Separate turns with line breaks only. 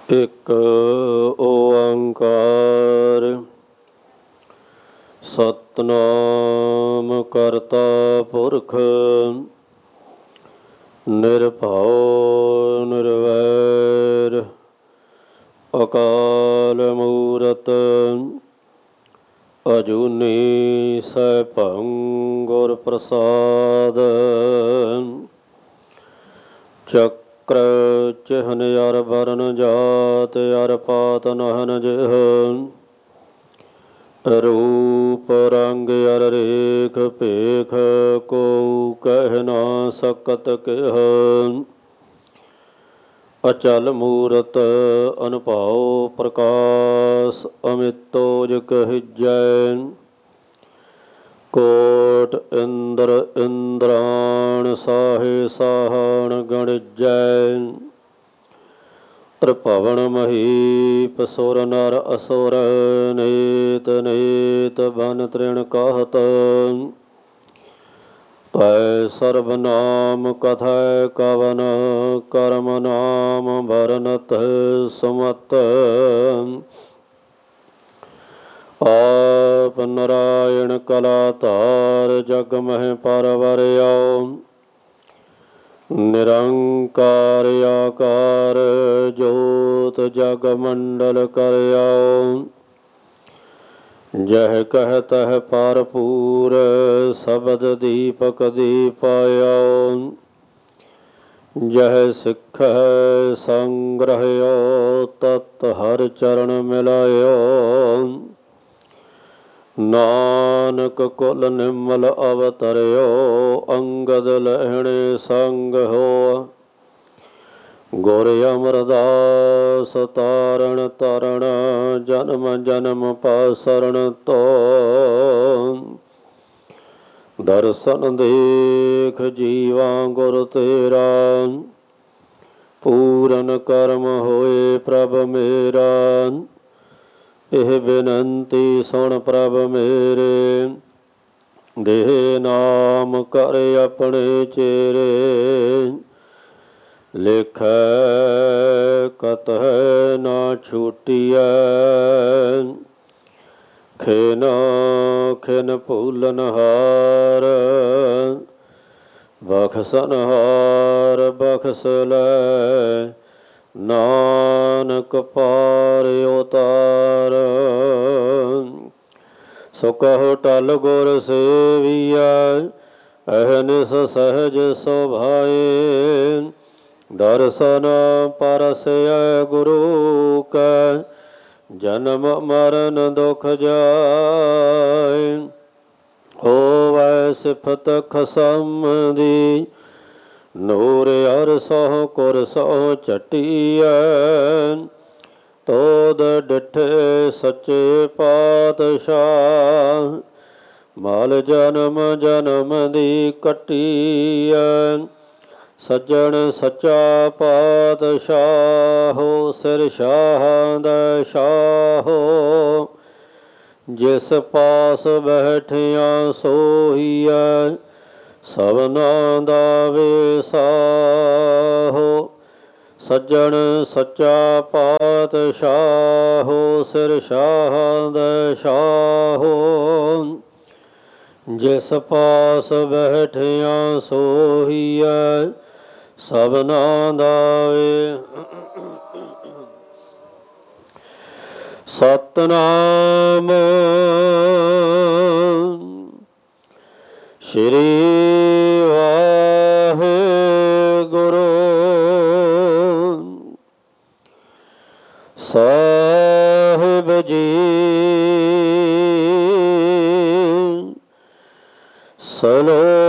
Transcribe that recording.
ਇੱਕ ਓੰਕਾਰ ਸਤਿਨਾਮ ਕਰਤਾ ਪੁਰਖ ਨਿਰਭਉ ਨਿਰਵੈਰ ਅਕਾਲ ਮੂਰਤ ਅਜੂਨੀ ਸੈਭੰ ਗੁਰ ਪ੍ਰਸਾਦ ਚੱਕਰ ਚਿਹਨ ਅਰ ਵਰਨ ਜਾਤ ਅਰ ਪਾਤ ਨਹਨ ਜਿਹ ਰੂਪ ਰੰਗ ਅਰ ਰੇਖ ਭੇਖ ਕੋ ਕਹਿ ਨਾ ਸਕਤ ਕਿਹ ਅਚਲ ਮੂਰਤ ਅਨੁਭਉ ਪ੍ਰਕਾਸ਼ ਅਮਿਤੋਜ ਕਹਿਜੈ ਕੋਟ ਇੰਦਰ ਇੰਦਰਾਣ ਸਾਹੇ ਸਾਹਣ ਗਣਿਜੈ ਤ੍ਰਿਭਵਨ ਮਹੀਪ ਸੁਰ ਨਰ ਅਸੁਰ ਨੇਤ ਨੇਤ ਬਨ ਤ੍ਰਿਣ ਕਾਹਤ ਤੈ ਸਰਬ ਨਾਮ ਕਥੈ ਕਵਨ ਕਰਮ ਨਾਮ ਭਰਨਤ ਸੁਮਤ ਆਪ ਨਰਾਇਣ ਕਲਾ ਧਾਰ ਜਗ ਮਹਿ ਪਰਵਰਿਓ ਨਿਰੰਕਾਰ ਆਕਾਰ ਜੋਤ ਜਗ ਮੰਡਲ ਕਰਿਓ ਜਹ ਕਹਿ ਤਹ ਭਰਪੂਰ ਸ਼ਬਦ ਦੀਪਕ ਦੀਪਾਇਓ ਜਹ ਸਿੱਖੈ ਸੰਗ੍ਰਹਿਓ ਤਤ ਹਰ ਚਰਨ ਮਿਲਾਇਓ ਨਾਨਕ ਕੁਲ ਨਿਮਲ ਅਵਤਰਿਓ ਅੰਗਦ ਲਹਿਣੇ ਸੰਗ ਹੋ ਗੁਰ ਅਮਰਦਾਸ ਤਾਰਨ ਤਰਨ ਜਨਮ ਜਨਮ ਪਾਸਰਨ ਤੋ ਦਰਸ਼ਨ ਦੇਖ ਜੀਵਾ ਗੁਰ ਤੇਰਾ ਪੂਰਨ ਕਰਮ ਹੋਏ ਪ੍ਰਭ ਮੇਰਾ ਇਹ ਬੇਨੰਤੀ ਸੁਣ ਪ੍ਰਭ ਮੇਰੇ ਦੇਹ ਨਾਮ ਕਰ ਆਪਣੇ ਚੇਰੇ ਲਿਖੈ ਕਤਹਿ ਨਾ ਛੂਟੀਐ ਖਿਨ ਖਿਨ ਭੂਲਨ ਹਾਰ ਬਖਸ਼ਣ ਹਾਰ ਬਖਸ਼ ਲੈ ਨਾਨਕ ਪਾਰ ਉਤਾਰ ਸੋ ਕਹੋ ਟਲ ਗੁਰ ਸੇਵੀਐ ਅਹਨਿਸ ਸਹਿਜ ਸੁਭਾਏ ਦਰਸ਼ਨ ਪਰਸੈ ਗੁਰੂ ਕੈ ਜਨਮ ਮਰਨ ਦੁਖ ਜਾਇ ਹੋਵੈ ਸਿਫਤ ਖਸਮ ਦੀ ਨੂਰ ਅਰ ਸਹੁ ਕੁਰ ਸਹੁ ਝਟੀਐ ਤੋਦ ਡਿਠੇ ਸੱਚੇ ਪਾਤਸ਼ਾਹ ਮਲ ਜਨਮ ਜਨਮ ਦੀ ਕੱਟੀਐ ਸੱਜਣ ਸੱਚਾ ਪਾਤਸ਼ਾਹੋ ਸਿਰ ਸ਼ਾਹਾਂ ਦਾ ਸ਼ਾਹੋ ਜਿਸ ਪਾਸ ਬੈਠਿਆ ਸੋਹੀਐ ਸਭਨਾ ਦਾ ਵੇਸਾਹੋ ਸੱਜਣ ਸੱਚਾ ਪਾਤਸ਼ਾਹੋ ਸਿਰ ਸ਼ਾਹਾਂ ਦਾ ਸ਼ਾਹੋ ਜਿਸ ਪਾਸ ਬੈਠਿਆ ਸੋਹੀਐ ਸਭਨਾ ਦਾ ਵੇ ਸਤਿਨਾਮ ਸ਼੍ਰੀ ਵਾਹਿਗੁਰੂ ਸਾਹਿਬ ਜੀ ਸਲੋਕ